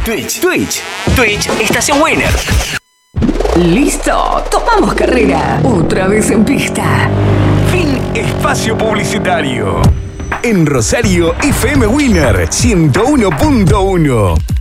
Twitch, Estación Winner. Listo, tomamos carrera. Otra vez en pista. Fin espacio publicitario. En Rosario, FM Winner 101.1.